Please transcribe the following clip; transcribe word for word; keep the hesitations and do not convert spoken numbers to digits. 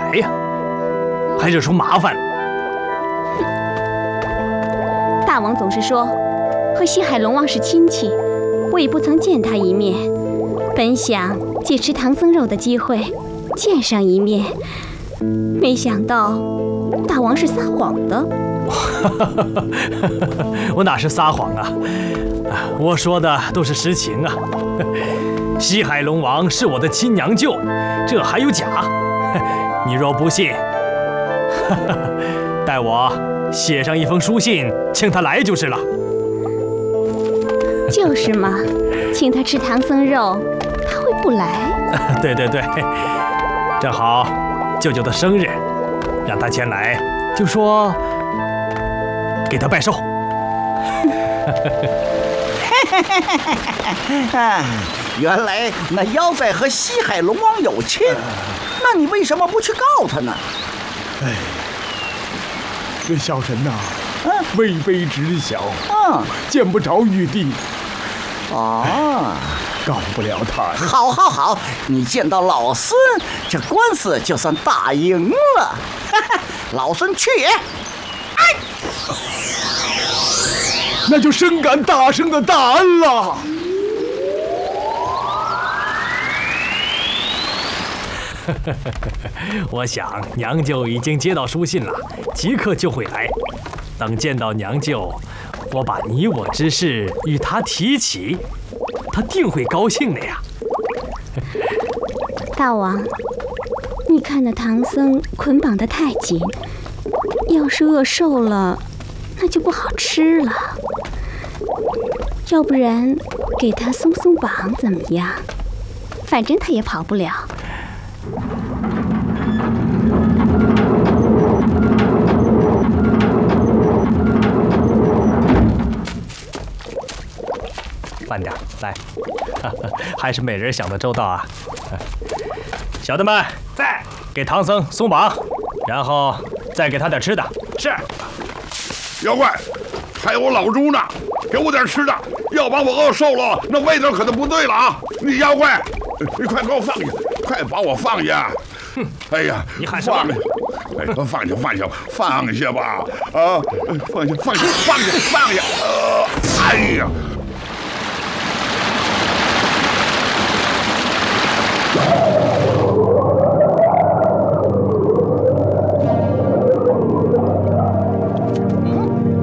来呀，还惹出麻烦。 大王总是说和西海龙王是亲戚，我也不曾见他一面。本想借吃唐僧肉的机会见上一面，没想到大王是撒谎的。 我哪是撒谎啊，我说的都是实情啊。西海龙王是我的亲娘舅，这还有假？你若不信，待我写上一封书信，请他来就是了。 就是嘛，请他吃唐僧肉，他会不来？ 对对对，正好舅舅的生日，让他前来，就说给他拜寿。 啊，原来那妖怪和西海龙王有亲，那你为什么不去告他呢？ 哎，这小神呐、 嗯、 啊，位卑职小， 嗯， 见不着玉帝。 哦， 告不了他。 好，好，好，你见到老孙，这官司就算打赢了。老孙去也。哎， 那就深感大圣的大恩了。 我想娘舅已经接到书信了，即刻就会来。等见到娘舅，我把你我之事与他提起，他定会高兴的呀。 大王，你看那唐僧捆绑得太紧，要是饿瘦了，那就不好吃了。要不然给他松松绑怎么样？反正他也跑不了。 慢点，来，还是美人想的周到啊！小的们， 在， 给唐僧松绑，然后再给他点吃的。 是。妖怪，还有我老猪呢，给我点吃的，要把我饿瘦了，那味道可就不对了啊！你妖怪，你快给我放下，快把我放下！ 哼， 哎呀， 你喊什么？ 哎，放下，放下，放下吧！啊，放下，放下，放下，放下！呃，哎呀！